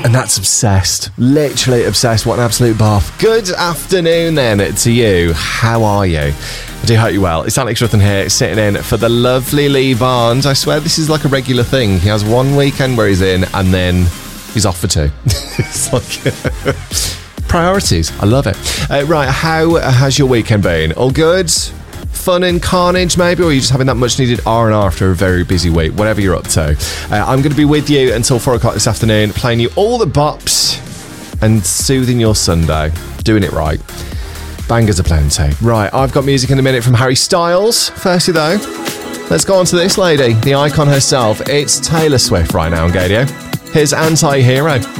And that's obsessed. Literally obsessed. What an absolute bath. Good afternoon then to you. How are you? I do hope you're well. It's Alex Rutten here, sitting in for the lovely Lee Barnes. I swear this is like a regular thing. He has one weekend where he's in and then he's off for two. It's like priorities. I love it. Right, how has your weekend been? All good? Fun and carnage maybe, or are you just having that much needed R&R after a very busy week? Whatever you're up to. I'm going to be with you until 4 o'clock this afternoon, playing you all the bops and soothing your Sunday. Doing it right. Bangers aplenty. Right, I've got music in a minute from Harry Styles. Firstly though, let's go on to this lady, the icon herself. It's Taylor Swift right now on Gadio. Here's Anti-Hero.